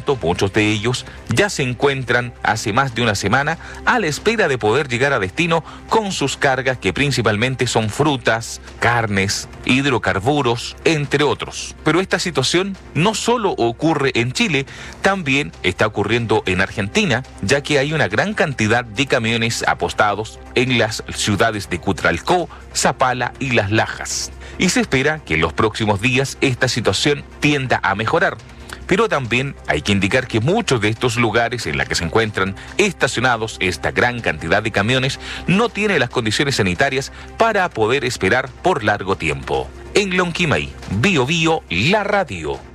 tanto, muchos de ellos ya se encuentran hace más de una semana a la espera de poder llegar a destino con sus cargas, que principalmente son frutas, carnes, hidrocarburos, entre otros. Pero esta situación no solo ocurre en Chile, también está ocurriendo en Argentina, ya que hay una gran cantidad de camiones apostados en las ciudades de Cutralcó, Zapala y Las Lajas. Y se espera que en los próximos días esta situación tienda a mejorar. Pero también hay que indicar que muchos de estos lugares en los que se encuentran estacionados esta gran cantidad de camiones no tienen las condiciones sanitarias para poder esperar por largo tiempo. En Lonquimay, Bio Bio, la radio.